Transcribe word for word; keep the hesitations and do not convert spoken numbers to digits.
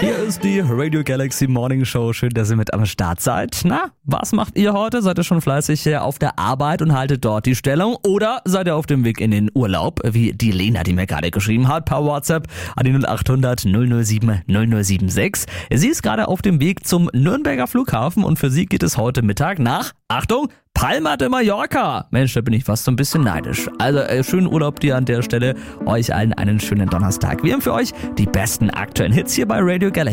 Hier ist die Radio Galaxy Morning Show. Schön, dass ihr mit am Start seid. Na, was macht ihr heute? Seid ihr schon fleißig auf der Arbeit und haltet dort die Stellung? Oder seid ihr auf dem Weg in den Urlaub, wie die Lena, die mir gerade geschrieben hat, per WhatsApp an die null acht hundert null null sieben null null sieben sechs. Sie ist gerade auf dem Weg zum Nürnberger Flughafen und für sie geht es heute Mittag nach, Achtung, Palma de Mallorca. Mensch, da bin ich fast so ein bisschen neidisch. Also äh, schönen Urlaub dir an der Stelle. Euch allen einen schönen Donnerstag. Wir haben für euch die besten aktuellen Hits hier bei Radio Galaxy.